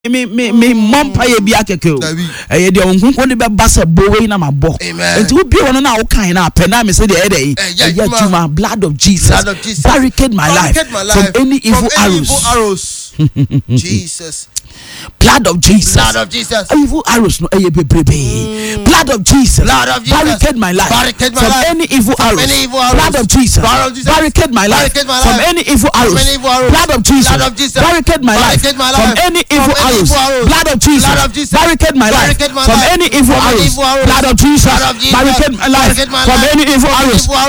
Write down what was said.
me mompa ye bi akeke o e de onkunko de be basa bowe na mabo enti wo bi wono na wo kan na pe na me say de tuma blood of Jesus barricade my life from any evil arrows. Jesus. Blood of Jesus. Evil arrows no bebrebe. Blood of Jesus. Barricade my life from any evil arrows. Blood of Jesus. Barricade my life from any evil arrows. Blood of Jesus. Barricade my life from any evil arrows. Blood of Jesus. Barricade my life from any evil arrows. Blood of Jesus. Barricade my life from any evil arrows.